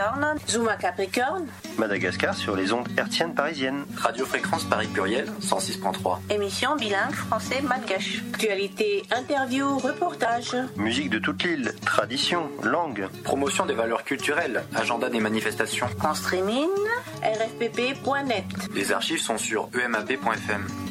Capricorne, Zuma Capricorne, Madagascar sur les ondes hertziennes parisiennes. Radio Fréquence Paris Pluriel, 106.3. Émission bilingue français-malgache. Actualité, interview, reportage. Musique de toute l'île, tradition, langue. Promotion des valeurs culturelles, agenda des manifestations. En streaming, rfpp.net. Les archives sont sur emap.fm.